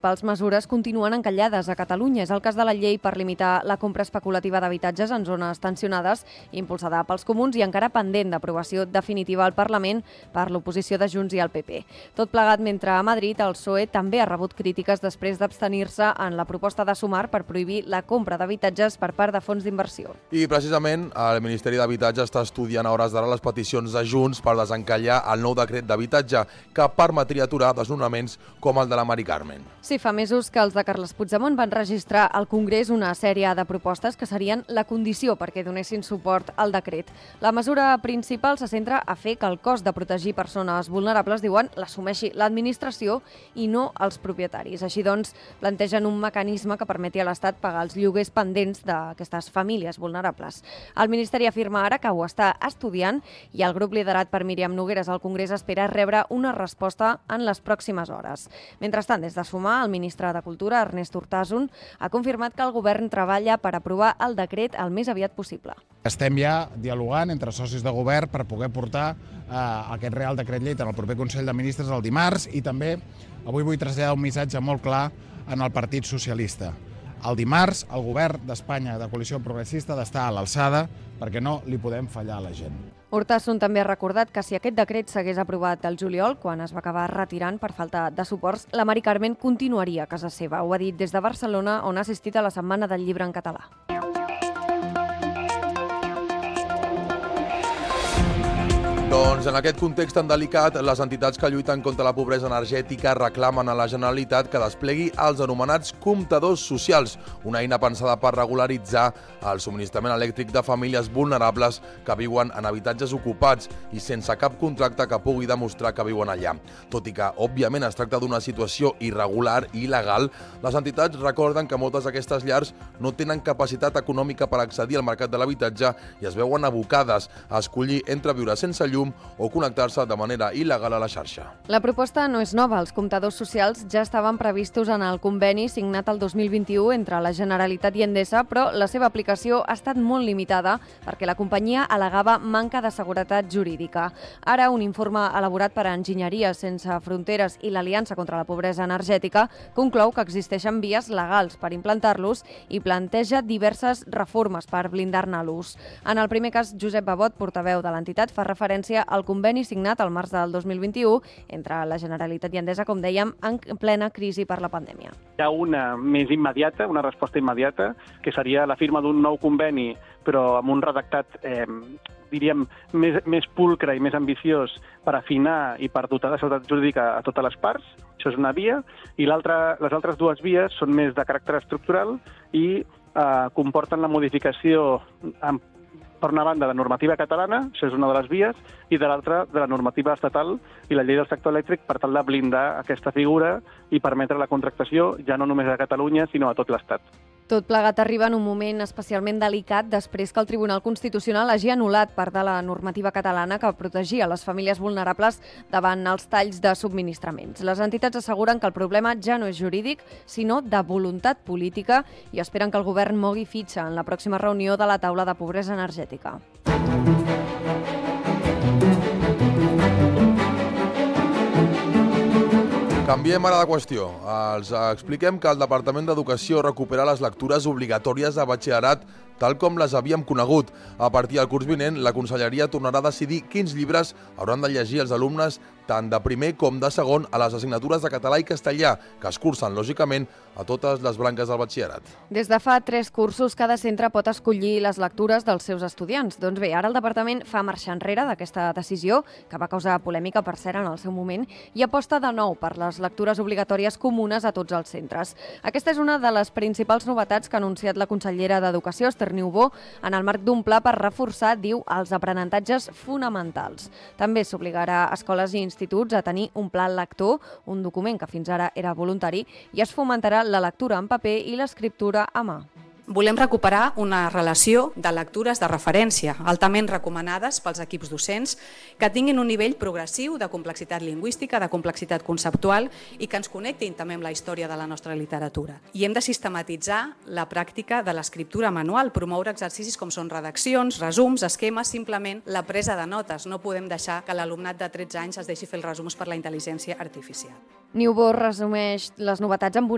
Les mesures continuen encallades a Catalunya. És el cas de la llei per limitar la compra especulativa d'habitatges en zones tensionades, impulsada pels comuns i encara pendent d'aprovació definitiva al Parlament per l'oposició de Junts i el PP. Tot plegat mentre a Madrid el PSOE també ha rebut crítiques després d'abstenir-se en la proposta de Sumar per prohibir la compra d'habitatges per part de fons d'inversió. I precisament el Ministeri d'Habitatge està estudiant a hores d'ara les peticions de Junts per desencallar el nou decret d'habitatge que permetria aturar desnonaments com el de la Mari Carmen. Sí, fa mesos que els de Carles Puigdemont van registrar al Congrés una sèrie de propostes que serien la condició perquè donessin suport al decret. La mesura principal se centra a fer que el cost de protegir persones vulnerables, diuen, l'assumeixi l'administració i no els propietaris. Així doncs, plantegen un mecanisme que permeti a l'Estat pagar els lloguers pendents d'aquestes famílies vulnerables. El Ministeri afirma ara que ho està estudiant i el grup liderat per Míriam Nogueras al Congrés espera rebre una resposta en les pròximes hores. Mentrestant, des de Sumar, el ministre de Cultura, Ernest Urtasun, ha confirmat que el govern treballa per aprovar el decret el més aviat possible. Estem ja dialogant entre socis de govern per poder portar aquest Real Decret Llei en el proper Consell de Ministres el dimarts i també avui vull traslladar un missatge molt clar en el Partit Socialista. El dimarts el govern d'Espanya de coalició progressista ha d'estar a l'alçada perquè no li podem fallar a la gent. Urtasun també ha recordat que si aquest decret s'hagués aprovat el juliol, quan es va acabar retirant per falta de suports, la Mari Carmen continuaria a casa seva. Ho ha dit des de Barcelona, on ha assistit a la Setmana del Llibre en català. Doncs en aquest context tan delicat, les entitats que lluiten contra la pobresa energètica reclamen a la Generalitat que desplegui els anomenats comptadors socials, una eina pensada per regularitzar el subministrament elèctric de famílies vulnerables que viuen en habitatges ocupats i sense cap contracte que pugui demostrar que viuen allà. Tot i que, òbviament, es tracta d'una situació irregular i il·legal, les entitats recorden que moltes d'aquestes llars no tenen capacitat econòmica per accedir al mercat de l'habitatge i es veuen abocades a escollir entre viure sense llum o connectar-se de manera il·legal a la xarxa. La proposta no és nova. Els comptadors socials ja estaven previstos en el conveni signat el 2021 entre la Generalitat i Endesa, però la seva aplicació ha estat molt limitada perquè la companyia al·legava manca de seguretat jurídica. Ara, un informe elaborat per Enginyeria Sense Fronteres i l'Aliança contra la Pobresa Energètica conclou que existeixen vies legals per implantar-los i planteja diverses reformes per blindar-ne l'ús. En el primer cas, Josep Babot, portaveu de l'entitat, fa referència al conveni signat al març del 2021 entre la Generalitat i Endesa, com dèiem, en plena crisi per la pandèmia. Hi ha una més immediata, una resposta immediata, que seria la firma d'un nou conveni, però amb un redactat, diríem, més pulcre i més ambiciós per afinar i per dotar de seguretat jurídica a totes les parts. Això és una via. I les altres dues vies són més de caràcter estructural i comporten la modificació per una banda, la normativa catalana, això és una de les vies, i de l'altra, de la normativa estatal i la llei del sector elèctric per tal de blindar aquesta figura i permetre la contractació ja no només a Catalunya, sinó a tot l'Estat. Tot plegat arriba en un moment especialment delicat després que el Tribunal Constitucional hagi anul·lat part de la normativa catalana que protegia les famílies vulnerables davant els talls de subministraments. Les entitats asseguren que el problema ja no és jurídic, sinó de voluntat política i esperen que el govern mogui fitxa en la pròxima reunió de la taula de pobresa energètica. Canviem ara de qüestió. Els expliquem que el Departament d'Educació recupera les lectures obligatòries de batxillerat tal com les havíem conegut. A partir del curs vinent, la Conselleria tornarà a decidir quins llibres hauran de llegir els alumnes tant de primer com de segon a les assignatures de català i castellà, que es cursen, lògicament, a totes les branques del batxillerat. Des de fa 3 cursos, cada centre pot escollir les lectures dels seus estudiants. Doncs bé, ara el departament fa marxa enrere d'aquesta decisió, que va causar polèmica, per cert, en el seu moment, i aposta de nou per les lectures obligatòries comunes a tots els centres. Aquesta és una de les principals novetats que ha anunciat la consellera d'Educació, Esther Niubó, en el marc d'un pla per reforçar, diu, els aprenentatges fonamentals. També s'obligarà a escoles i instituts a tenir un pla lector, un document que fins ara era voluntari, i es fomentarà la lectura en paper i l'escriptura a mà. Volem recuperar una relació de lectures de referència altament recomanades pels equips docents que tinguin un nivell progressiu de complexitat lingüística, de complexitat conceptual i que ens connectin també amb la història de la nostra literatura. I hem de sistematitzar la pràctica de l'escriptura manual, promoure exercicis com són redaccions, resums, esquemes, simplement la presa de notes. No podem deixar que l'alumnat de 13 anys es deixi fer els resums per la intel·ligència artificial. Niubó resumeix les novetats amb